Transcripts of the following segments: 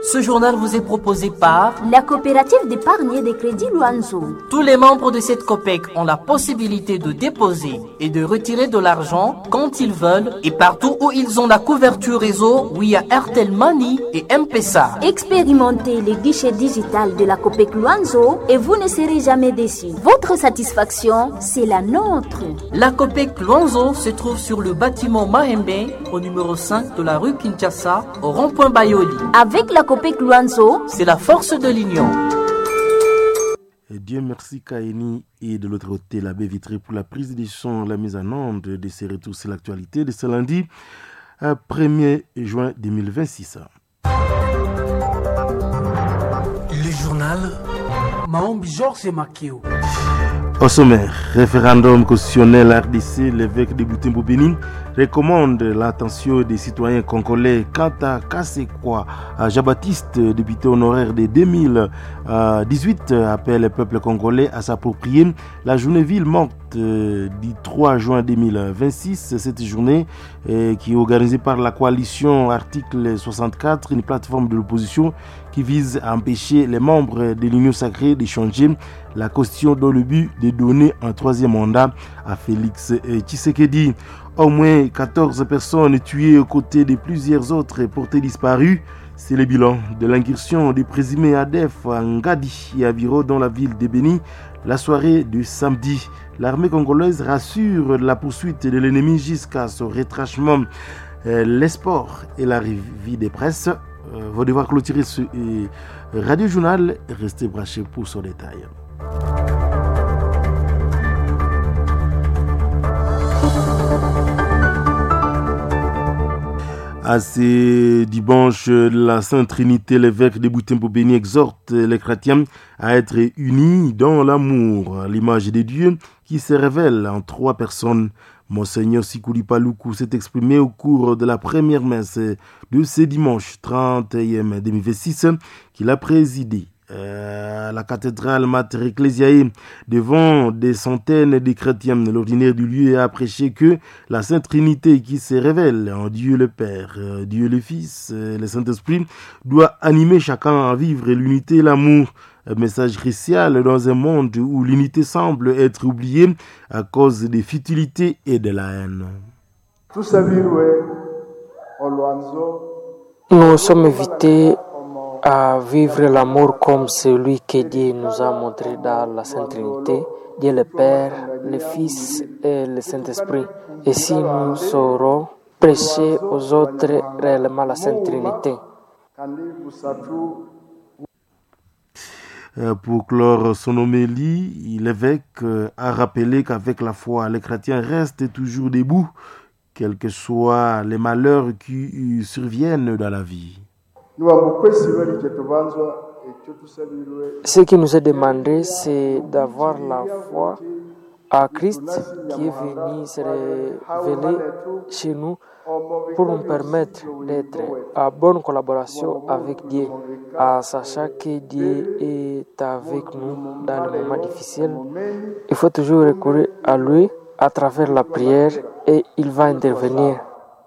Ce journal vous est proposé par la coopérative d'épargne et de crédit Luanzo. Tous les membres de cette COPEC ont la possibilité de déposer et de retirer de l'argent quand ils veulent et partout où ils ont la couverture réseau via Airtel Money et M-Pesa. Expérimentez les guichets digital de la COPEC Luanzo et vous ne serez jamais déçus. Votre satisfaction, c'est la nôtre. La COPEC Luanzo se trouve sur le bâtiment Mahembe au numéro 5 de la rue Kinshasa au rond-point Bayoli. Avec la COPEC Luanzo, c'est la force de l'union. Et Dieu merci Kaini et de l'autre côté l'abbé Vitré pour la prise des sons, la mise en onde de ces retours sur l'actualité de ce lundi 1er juin 2026. Le journal Maombi Georges Makeo. Au sommaire, référendum constitutionnel RDC, l'évêque de Butembo-Béni recommande l'attention des citoyens congolais quant à Kasekwa Jean-Baptiste, député honoraire de 2018, appelle le peuple congolais à s'approprier la journée ville morte du 3 juin 2026. Cette journée qui est organisée par la coalition Article 64, une plateforme de l'opposition qui vise à empêcher les membres de l'Union sacrée d'échanger la constitution dans le but de donner un troisième mandat à Félix Tshisekedi. Au moins 14 personnes tuées aux côtés de plusieurs autres portées disparues. C'est le bilan de l'incursion des présumés ADF à Ngadi et à Viro dans la ville de Béni la soirée du samedi. L'armée congolaise rassure la poursuite de l'ennemi jusqu'à son retranchement. Les sports et la revue des presses vont devoir clôturer ce Radio Journal. Restez branchés pour son détail. À ce dimanche, la Sainte Trinité, l'évêque de Butembo-Béni exhorte les chrétiens à être unis dans l'amour, l'image de Dieu qui se révèle en trois personnes. Monseigneur Sikuli Paluku s'est exprimé au cours de la première messe de ce dimanche 31 2026 qu'il a présidé à la cathédrale Mater Ecclesiae devant des centaines de chrétiens. L'ordinaire du lieu a prêché que la Sainte Trinité qui se révèle en Dieu le Père, Dieu le Fils, le Saint-Esprit doit animer chacun à vivre l'unité et l'amour. Un message crucial dans un monde où l'unité semble être oubliée à cause des futilités et de la haine. Nous sommes invités à vivre l'amour comme celui que Dieu nous a montré dans la Sainte Trinité, Dieu le Père, le Fils et le Saint-Esprit. Et si nous saurons prêcher aux autres réellement la Sainte Trinité. Pour clore son homélie, l'évêque a rappelé qu'avec la foi, les chrétiens restent toujours debout, quels que soient les malheurs qui surviennent dans la vie. Ce qui nous est demandé, c'est d'avoir la foi à Christ qui est venu se révéler chez nous pour nous permettre d'être en bonne collaboration avec Dieu, en sachant que Dieu est avec nous dans les moments difficiles. Il faut toujours recourir à lui à travers la prière et il va intervenir.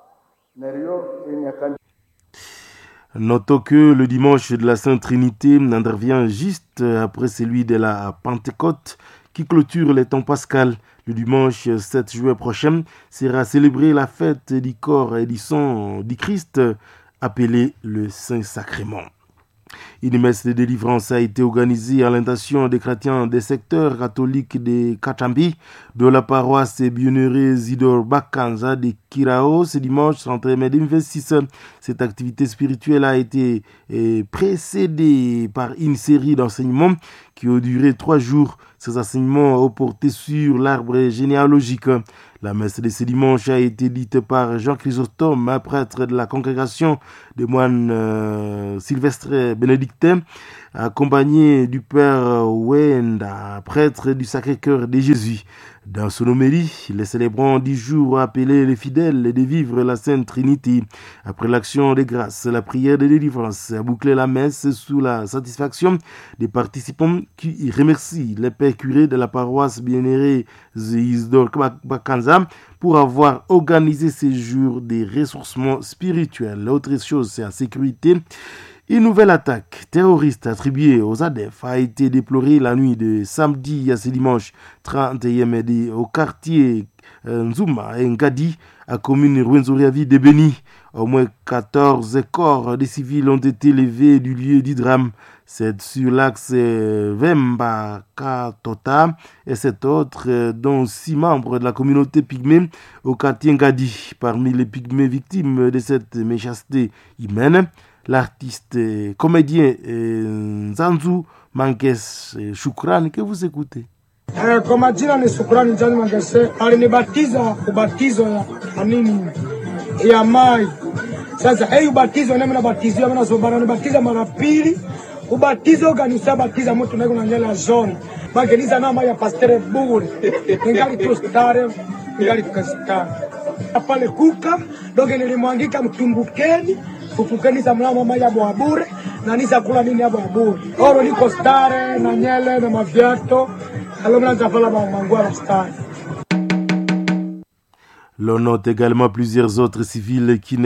Notons que le dimanche de la Sainte Trinité intervient juste après celui de la Pentecôte qui clôture les temps pascal. Le dimanche 7 juin prochain sera célébrée la fête du corps et du sang du Christ appelé le Saint-Sacrement. Une messe de délivrance a été organisée à l'intention des chrétiens des secteurs catholiques de Katambi, de la paroisse Bienheureux Isidore Bakanza de Kirao, ce dimanche 31 mai 2026. Cette activité spirituelle a été précédée par une série d'enseignements qui ont duré 3 jours. Ces enseignements ont porté sur l'arbre généalogique. La messe de ce dimanche a été dite par Jean Chrysostome, prêtre de la congrégation des moines sylvestres bénédictins, accompagné du père Wenda, prêtre du Sacré-Cœur de Jésus. Dans son homélie, les célébrants du jour ont appelé les fidèles de vivre la Sainte Trinité. Après l'action des grâces, la prière de délivrance a bouclé la messe sous la satisfaction des participants qui remercient les pères curés de la paroisse Bienheureux Isidore Bakanza pour avoir organisé ces jours de ressourcement spirituel. L'autre chose, c'est la sécurité Une nouvelle attaque terroriste attribuée aux ADF a été déplorée la nuit de samedi à ce dimanche 31 mai au quartier Nzuma et Ngadi, à commune Rwenzori de Beni. Au moins 14 corps de civils ont été levés du lieu du drame. C'est sur l'axe Vemba-Katota et 7 autres, dont 6 membres de la communauté pygmée au quartier Ngadi. Parmi les pygmées victimes de cette méchanceté humaine, l'artiste comédien Nzanzu Mankes Shukrani que vous écoutez. Kwa majina ni Shukrani Nzanzu Mankes, alinibatiza ubatizo ya nini ya mai. Sasa ubatizo nami nabatizwa mimi nasobana nibatiza mara pili. Ubatizo kanisa batiza mtu nako na nyala zone. Bageniza nama ya pasteur bure. Ngali tu stare, ngali tukastare. Pale kuka doge nilimwangika mtumbukeni. Fufukeni za mlama maya bure na nisa kula nini hapo bure. Oro liko stare na nyele na maviato. Alomna zafala mangwa stare. L'on note également plusieurs autres civils qui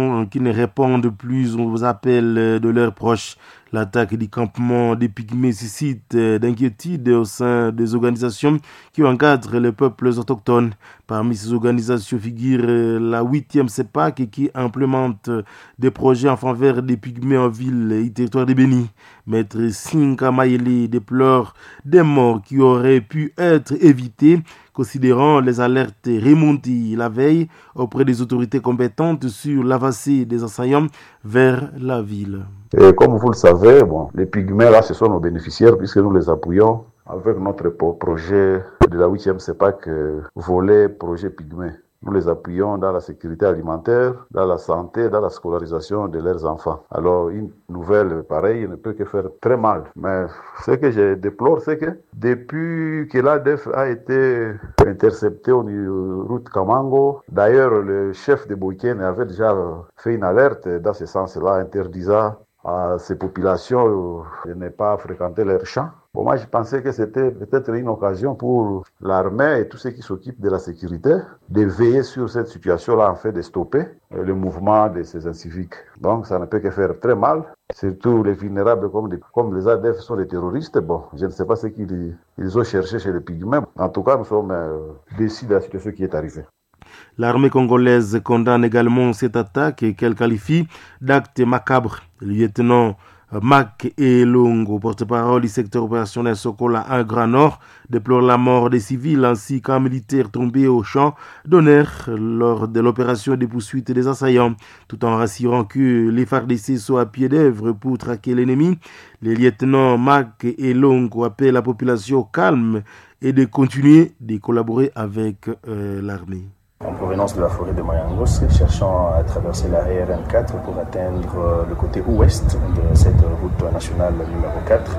ne répondent plus aux appels de leurs proches. L'attaque du campement des Pygmées suscite d'inquiétude au sein des organisations qui encadrent les peuples autochtones. Parmi ces organisations figure la 8e CEPAC qui implémente des projets en faveur des Pygmées en ville et territoire de Beni. Maître Sinka Mayele déplore des morts qui auraient pu être évitées, considérant les alertes remontées la veille auprès des autorités compétentes sur l'avancée des assaillants vers la ville. Et comme vous le savez, les pygmées là, ce sont nos bénéficiaires puisque nous les appuyons avec notre projet de la 8e CEPAC volet projet pygmée. Nous les appuyons dans la sécurité alimentaire, dans la santé, dans la scolarisation de leurs enfants. Alors, une nouvelle pareille ne peut que faire très mal. Mais ce que je déplore, c'est que depuis que l'ADF a été intercepté au niveau route Kamango, d'ailleurs, le chef de Boyken avait déjà fait une alerte dans ce sens-là, interdisant à ces populations de ne pas fréquenter leurs champs. Moi, je pensais que c'était peut-être une occasion pour l'armée et tous ceux qui s'occupent de la sécurité de veiller sur cette situation-là, en fait, de stopper le mouvement de ces inciviques. Donc, ça ne peut que faire très mal. Surtout les vulnérables comme les ADF sont des terroristes. Je ne sais pas ce qu'ils ont cherché chez les pygmées. En tout cas, nous sommes déçus de la situation qui est arrivée. L'armée congolaise condamne également cette attaque qu'elle qualifie d'acte macabre. Le lieutenant Mac Elongo, porte-parole du secteur opérationnel Sokola à Grand Nord, déplore la mort des civils ainsi qu'un militaire tombé au champ d'honneur lors de l'opération de poursuite des assaillants, tout en rassurant que les FARDC sont à pied d'œuvre pour traquer l'ennemi. Le lieutenant Mac Elongo appelle la population au calme et de continuer de collaborer avec l'armée. En provenance de la forêt de Mayangos, cherchant à traverser la RN4 pour atteindre le côté ouest de cette route nationale numéro 4.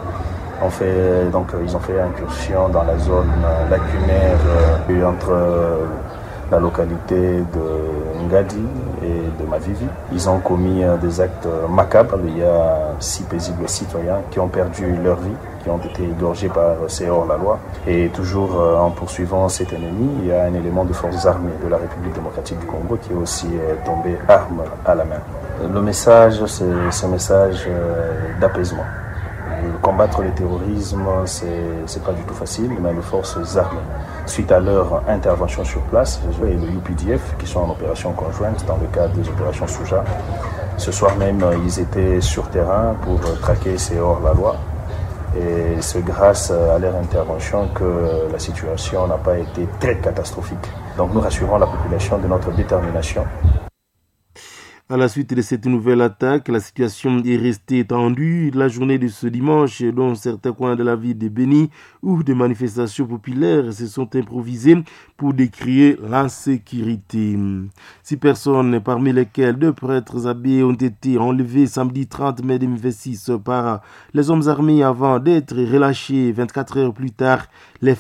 Ils ont fait incursion dans la zone lacunaire entre la localité de Ngadi et de Mavivi. Ils ont commis des actes macabres. Il y a 6 paisibles citoyens qui ont perdu leur vie, qui ont été égorgés par ces hors-la-loi. Et toujours en poursuivant cet ennemi, il y a un élément de forces armées de la République démocratique du Congo qui est aussi tombé arme à la main. Le message, c'est ce message d'apaisement. Combattre le terrorisme, c'est pas du tout facile, mais les forces armées, suite à leur intervention sur place, et le UPDF, qui sont en opération conjointe dans le cadre des opérations Souja, ce soir même, ils étaient sur terrain pour traquer ces hors-la-loi. Et c'est grâce à leur intervention que la situation n'a pas été très catastrophique. Donc nous rassurons la population de notre détermination. À la suite de cette nouvelle attaque, la situation est restée tendue la journée de ce dimanche, dans certains coins de la ville de Beni, où des manifestations populaires se sont improvisées pour décrier l'insécurité. 6 personnes, parmi lesquelles 2 prêtres habillés, ont été enlevées samedi 30 mai 2026 par les hommes armés avant d'être relâchés 24 heures plus tard. Les faits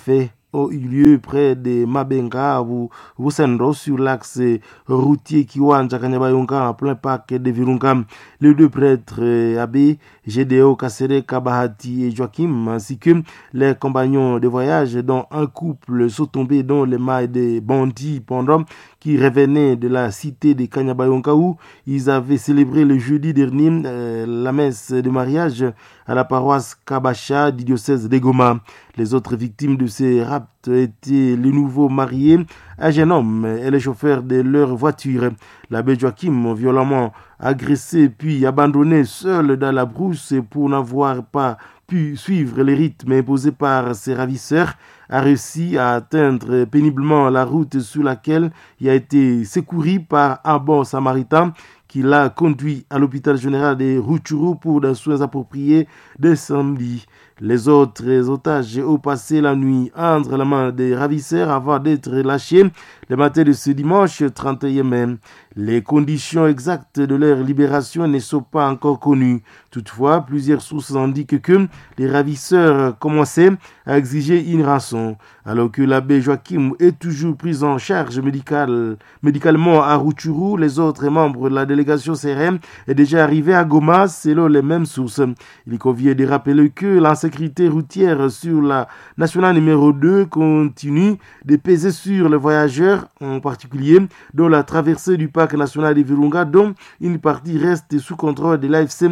ont eu lieu près de Mabenga ou Wusendo sur l'axe routier Kiwanja Kanyabayonga en plein parc de Virunga. Les deux prêtres abbés Gédéo Kassere Kabahati et Joachim ainsi que les compagnons de voyage dont un couple sont tombés dans les mailles des bandits pendant qu'ils revenaient de la cité de Kanyabayonga où ils avaient célébré le jeudi dernier la messe de mariage à la paroisse Kabacha du diocèse de Goma. Les autres victimes de ces rapts étaient les nouveaux mariés, un jeune homme et les chauffeurs de leur voiture. L'abbé Joachim, violemment agressé puis abandonné seul dans la brousse pour n'avoir pas pu suivre les rythmes imposés par ses ravisseurs, a réussi à atteindre péniblement la route sur laquelle il a été secouru par un bon samaritain qui l'a conduit à l'hôpital général de Rutshuru pour des soins appropriés dès samedi. Les autres otages ont passé la nuit entre les mains des ravisseurs avant d'être lâchés le matin de ce dimanche 31 mai. Les conditions exactes de leur libération ne sont pas encore connues. Toutefois, plusieurs sources indiquent que les ravisseurs commençaient à exiger une rançon. Alors que l'abbé Joachim est toujours pris en charge médicalement à Rutshuru, les autres membres de la délégation CRM est déjà arrivé à Goma selon les mêmes sources. Il convient de rappeler que l'insécurité routière sur la nationale numéro 2 continue de peser sur les voyageurs, en particulier dans la traversée du parc national de Virunga, dont une partie reste sous contrôle de l'AFC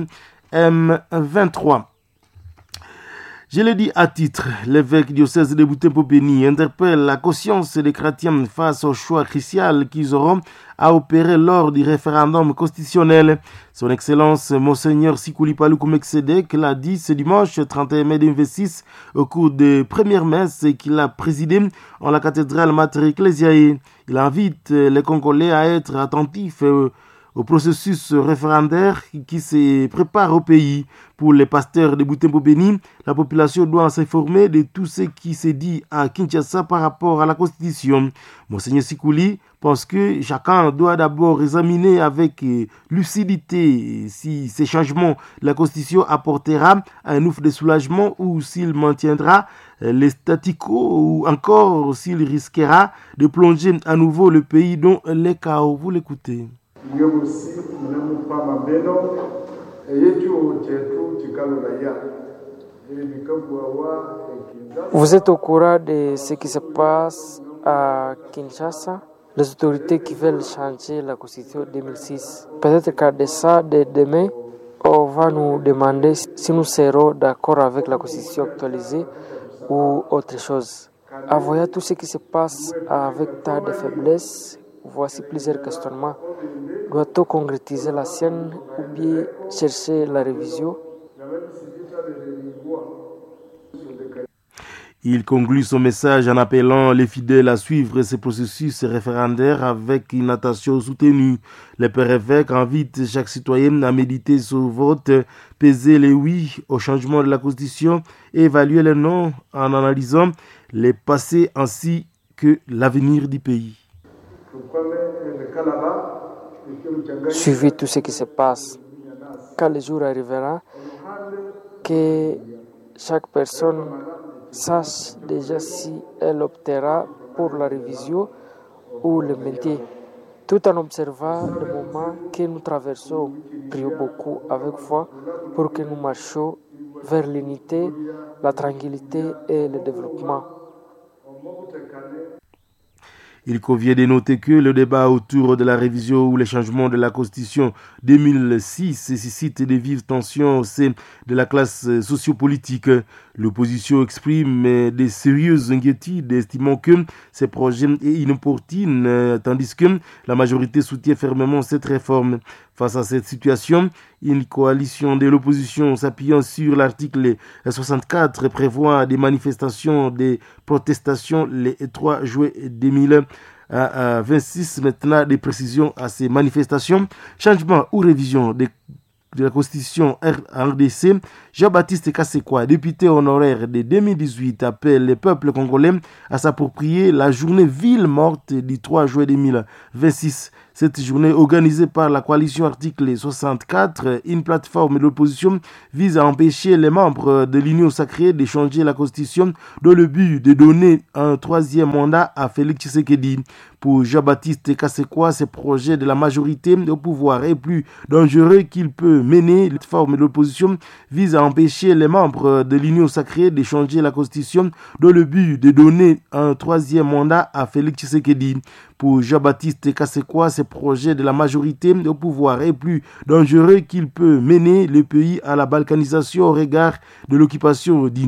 M23. Je le dis à titre, l'évêque diocèse de Butembo-Beni interpelle la conscience des chrétiens face au choix crucial qu'ils auront à opérer lors du référendum constitutionnel. Son Excellence Monseigneur Sikuli Paluku Meksedek l'a dit ce dimanche 31 mai 2026 au cours des premières messes qu'il a présidées en la cathédrale Mater Ecclesiae. Il invite les Congolais à être attentifs au processus référendaire qui se prépare au pays. Pour les pasteurs de Butembo-Beni, la population doit s'informer de tout ce qui se dit à Kinshasa par rapport à la Constitution. Monseigneur Sikuli pense que chacun doit d'abord examiner avec lucidité si ces changements de la Constitution apportera un ouf de soulagement ou s'il maintiendra les statu quo ou encore s'il risquera de plonger à nouveau le pays dans les chaos. Vous l'écoutez. Vous êtes au courant de ce qui se passe à Kinshasa, les autorités qui veulent changer la Constitution 2006. Peut-être qu'à ça, de demain, on va nous demander si nous serons d'accord avec la Constitution actualisée ou autre chose. En voyant tout ce qui se passe avec tant de faiblesse, voici plusieurs questionnements. Doit-on concrétiser la sienne ou bien chercher la révision? Il conclut son message en appelant les fidèles à suivre ce processus référendaire avec une attention soutenue. Le père évêque invite chaque citoyen à méditer sur le vote, peser les oui au changement de la Constitution et évaluer les non en analysant les passés ainsi que l'avenir du pays. Suivez tout ce qui se passe. Quand le jour arrivera, que chaque personne sache déjà si elle optera pour la révision ou le maintien, tout en observant le moment que nous traversons. Prions beaucoup avec foi pour que nous marchions vers l'unité, la tranquillité et le développement. Il convient de noter que le débat autour de la révision ou les changements de la Constitution 2006 suscite de vives tensions au sein de la classe sociopolitique. L'opposition exprime de sérieuses inquiétudes, estimant que ces projets sont inopportuns, tandis que la majorité soutient fermement cette réforme. Face à cette situation, une coalition de l'opposition s'appuyant sur l'article 64 prévoit des manifestations, des protestations le 3 juillet 2026. Maintenant, des précisions à ces manifestations. Changement ou révision de la Constitution RDC, Jean-Baptiste Kassekwa, député honoraire de 2018, appelle le peuple congolais à s'approprier la journée ville morte du 3 juillet 2026. Cette journée organisée par la coalition Article 64, une plateforme de l'opposition, vise à empêcher les membres de l'Union sacrée de changer la constitution dans le but de donner un troisième mandat à Félix Tshisekedi. Pour Jean-Baptiste Kassekwa, ce projet de la majorité au pouvoir est plus dangereux qu'il peut mener. La plateforme de l'opposition vise à empêcher les membres de l'Union sacrée de changer la constitution dans le but de donner un troisième mandat à Félix Tshisekedi. Pour Jean-Baptiste Kassekwa, ce projet de la majorité au pouvoir est plus dangereux qu'il peut mener le pays à la balkanisation au regard de l'occupation